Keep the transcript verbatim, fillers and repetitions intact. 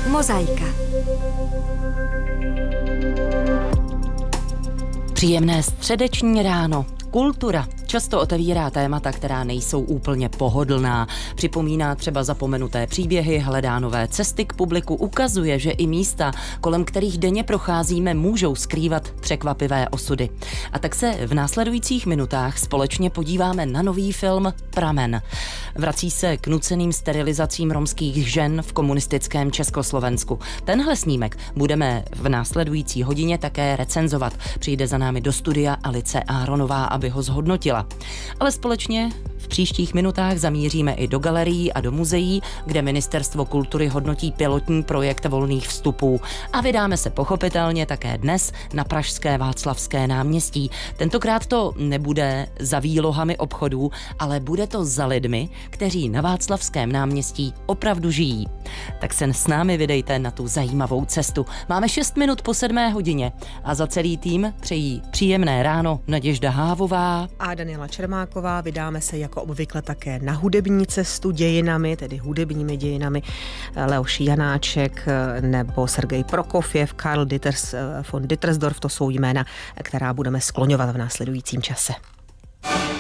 Mozaika. Příjemné středeční ráno. Kultura často otevírá témata, která nejsou úplně pohodlná. Připomíná třeba zapomenuté příběhy, hledá nové cesty k publiku, ukazuje, že i místa, kolem kterých denně procházíme, můžou skrývat překvapivé osudy. A tak se v následujících minutách společně podíváme na nový film Pramen. Vrací se k nuceným sterilizacím romských žen v komunistickém Československu. Tenhle snímek budeme v následující hodině také recenzovat. Přijde za námi do studia Alice Áronová, aby ho zhodnotila. Ale společně v příštích minutách zamíříme i do galerií a do muzeí, kde Ministerstvo kultury hodnotí pilotní projekt volných vstupů. A vydáme se pochopitelně také dnes na pražské Václavské náměstí. Tentokrát to nebude za výlohami obchodů, ale bude to za lidmi, kteří na Václavském náměstí opravdu žijí. Tak se s námi vydejte na tu zajímavou cestu. Máme šest minut po sedmé hodině a za celý tým přejí příjemné ráno Naděžda Hávová a Daniela Čermáková. Vydáme se jako obvykle také na hudební cestu dějinami, tedy hudebními dějinami. Leoš Janáček nebo Sergej Prokofjev, Karl Ditters von Dittersdorf, to jsou jména, která budeme skloňovat v následujícím čase.